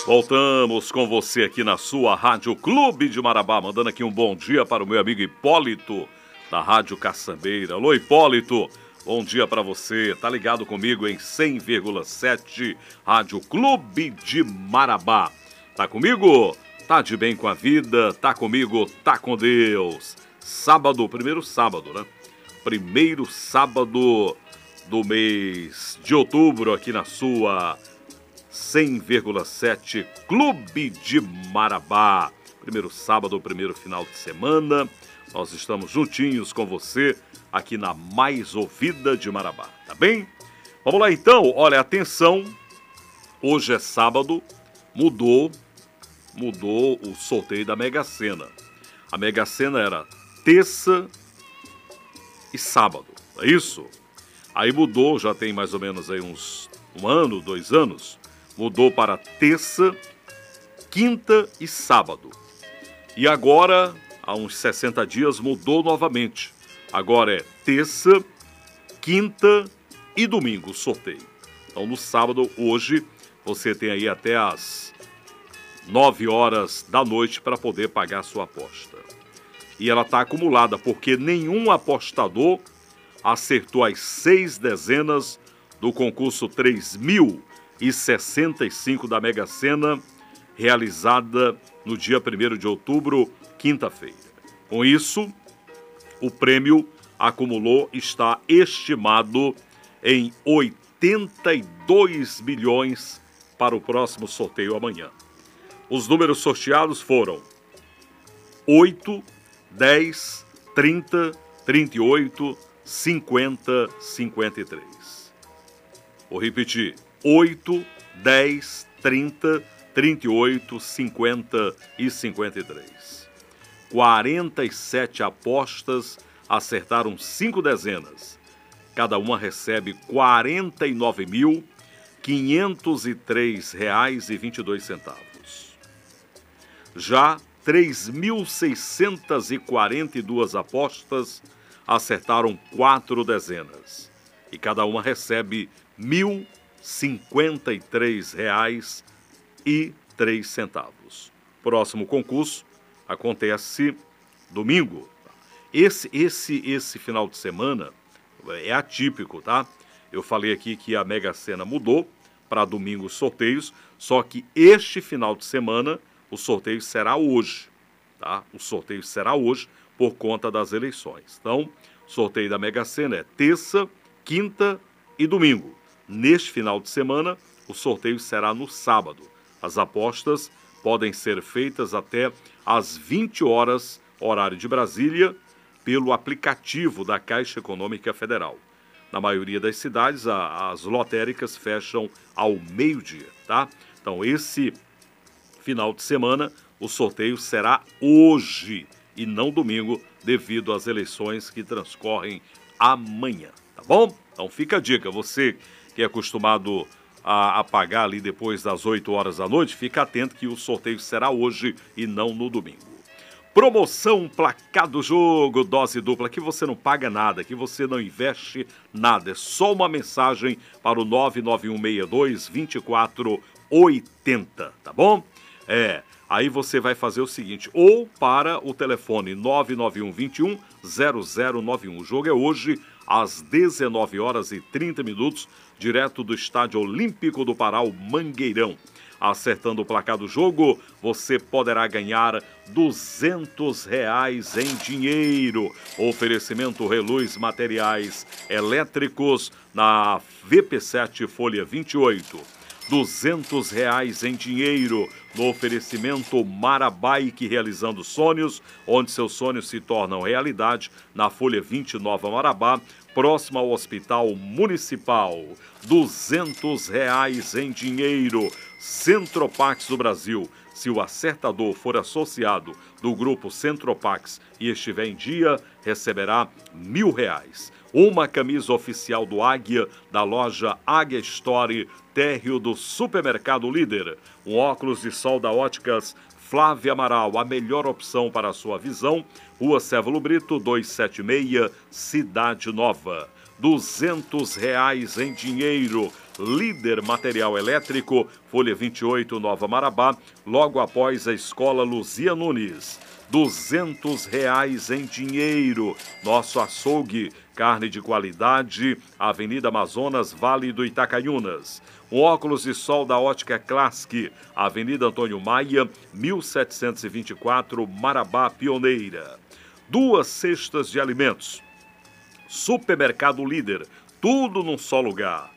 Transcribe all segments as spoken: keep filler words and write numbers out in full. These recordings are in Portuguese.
Voltamos com você aqui na sua Rádio Clube de Marabá, mandando aqui um bom dia para o meu amigo Hipólito, da Rádio Caçambeira. Alô, Hipólito, bom dia para você. Tá ligado comigo em cem vírgula sete, Rádio Clube de Marabá. Tá comigo? Tá de bem com a vida, tá comigo, tá com Deus. Sábado, primeiro sábado, né? Primeiro sábado do mês de outubro aqui na sua cem vírgula sete Clube de Marabá. Primeiro sábado, primeiro final de semana. Nós estamos juntinhos com você aqui na mais ouvida de Marabá, tá bem? Vamos lá então, olha, atenção. Hoje é sábado, mudou, mudou o sorteio da Mega Sena. A Mega Sena era terça e sábado, é isso? Aí mudou, já tem mais ou menos aí uns um ano, dois anos. Mudou para terça, quinta e sábado. E agora, há uns sessenta dias, mudou novamente. Agora é terça, quinta e domingo o sorteio. Então no sábado, hoje, você tem aí até as nove horas da noite para poder pagar a sua aposta. E ela está acumulada, porque nenhum apostador acertou as seis dezenas do concurso três mil e sessenta e cinco da Mega Sena, realizada no dia primeiro de outubro, quinta-feira. Com isso, o prêmio acumulou, está estimado em oitenta e dois milhões para o próximo sorteio amanhã. Os números sorteados foram oito, dez, trinta, trinta e oito, cinquenta, cinquenta e três. Vou repetir. oito, dez, trinta, trinta e oito, cinquenta e cinquenta e três. quarenta e sete apostas acertaram cinco dezenas. Cada uma recebe quarenta e nove mil, quinhentos e três reais e vinte e dois centavos. Já três mil seiscentas e quarenta e duas apostas acertaram quatro dezenas. E cada uma recebe mil cinquenta e três reais e três centavos. Próximo concurso acontece domingo. Esse, esse, esse final de semana é atípico, tá? Eu falei aqui que a Mega Sena mudou para domingo os sorteios, só que este final de semana o sorteio será hoje, tá? O sorteio será hoje por conta das eleições. Então, o sorteio da Mega Sena é terça, quinta e domingo. Neste final de semana, o sorteio será no sábado. As apostas podem ser feitas até às vinte horas, horário de Brasília, pelo aplicativo da Caixa Econômica Federal. Na maioria das cidades, a, as lotéricas fecham ao meio-dia, tá? Então, esse final de semana, o sorteio será hoje e não domingo, devido às eleições que transcorrem amanhã, tá bom? Então, fica a dica, você que é acostumado a, a pagar ali depois das oito horas da noite, fica atento que o sorteio será hoje e não no domingo. Promoção Placar do Jogo, dose dupla, que você não paga nada, que você não investe nada, é só uma mensagem para o nove nove um seis dois, dois quatro oito zero, tá bom? É, aí você vai fazer o seguinte, ou para o telefone nove nove um, dois um, zero zero nove um. O jogo é hoje às dezenove horas e trinta minutos, direto do Estádio Olímpico do Pará, o Mangueirão. Acertando o placar do jogo, você poderá ganhar duzentos reais em dinheiro. Oferecimento Reluz Materiais Elétricos na V P sete Folha vinte e oito. duzentos reais em dinheiro no oferecimento Marabike Realizando Sonhos, onde seus sonhos se tornam realidade, na Folha vinte, Nova Marabá, próximo ao Hospital Municipal. duzentos reais em dinheiro. Centropax do Brasil. Se o acertador for associado do grupo Centropax e estiver em dia, receberá mil reais. Uma camisa oficial do Águia, da loja Águia Store, térreo do Supermercado Líder. Um óculos de sol da Óticas Flávia Amaral, a melhor opção para a sua visão. Rua Cévalo Brito, duzentos e setenta e seis, Cidade Nova. duzentos reais em dinheiro. Líder Material Elétrico, Folha vinte e oito, Nova Marabá, logo após a Escola Luzia Nunes. Duzentos reais em dinheiro. Nosso açougue, carne de qualidade, Avenida Amazonas, Vale do Itacaiunas. Um óculos de sol da Ótica Classic, Avenida Antônio Maia, mil setecentos e vinte e quatro, Marabá Pioneira. Duas cestas de alimentos. Supermercado Líder, tudo num só lugar.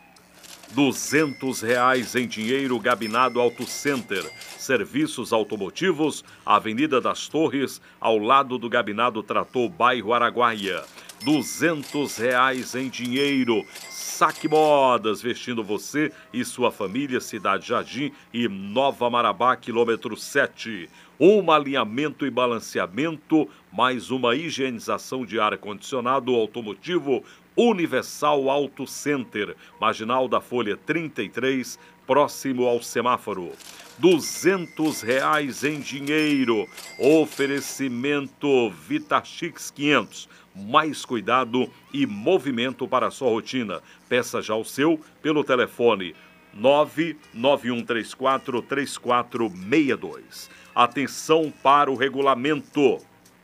Duzentos reais em dinheiro, Gabinado Auto Center. Serviços automotivos, Avenida das Torres, ao lado do Gabinado Trator, bairro Araguaia. Duzentos reais em dinheiro. Saque Modas, vestindo você e sua família, Cidade Jardim e Nova Marabá, quilômetro sete. Um alinhamento e balanceamento, mais uma higienização de ar-condicionado automotivo, Universal Auto Center, Marginal da Folha trinta e três, próximo ao semáforo. Duzentos reais em dinheiro. Oferecimento Vitachix quinhentos. Mais cuidado e movimento para a sua rotina. Peça já o seu pelo telefone nove nove um três quatro três quatro seis dois. Atenção para o regulamento.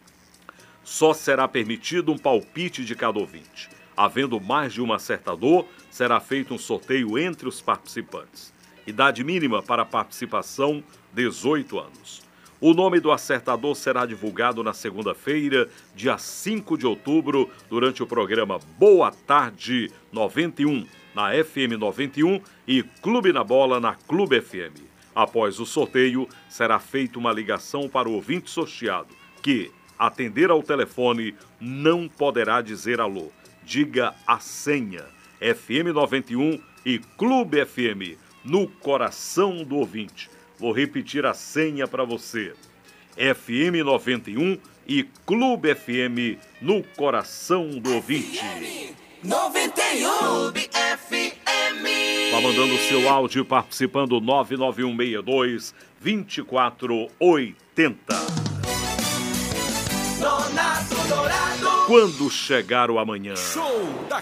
Só será permitido um palpite de cada ouvinte. Havendo mais de um acertador, será feito um sorteio entre os participantes. Idade mínima para participação, dezoito anos. O nome do acertador será divulgado na segunda-feira, dia cinco de outubro, durante o programa Boa Tarde noventa e um, na F M noventa e um e Clube na Bola na Clube F M. Após o sorteio, será feita uma ligação para o ouvinte sorteado, que, atender ao telefone, não poderá dizer alô. Diga a senha. F M noventa e um e Clube F M, no coração do ouvinte. Vou repetir a senha para você. F M noventa e um e Clube F M, no coração do ouvinte. noventa e um Clube F M. Vá mandando o seu áudio participando nove nove um seis dois, dois quatro oito zero. Dourado. Quando chegar o amanhã. Show da